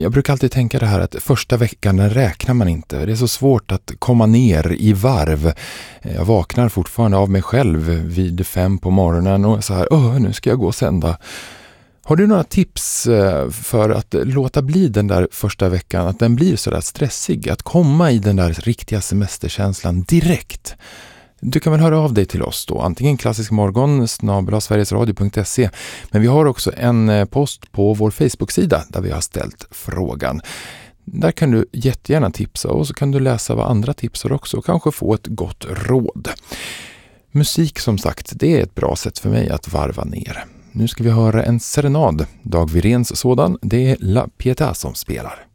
Jag brukar alltid tänka det här att första veckan den räknar man inte. Det är så svårt att komma ner i varv. Jag vaknar fortfarande av mig själv vid 5 på morgonen och så här, nu ska jag gå och sända. Har du några tips för att låta bli den där första veckan, att den blir så där stressig, att komma i den där riktiga semesterkänslan direkt? Du kan väl höra av dig till oss då, antingen klassiskmorgon@sverigesradio.se, men vi har också en post på vår Facebook-sida där vi har ställt frågan. Där kan du jättegärna tipsa och så kan du läsa vad andra tipsar också och kanske få ett gott råd. Musik som sagt, det är ett bra sätt för mig att varva ner. Nu ska vi höra en serenad, Dag Viréns sådan, det är La Pietà som spelar.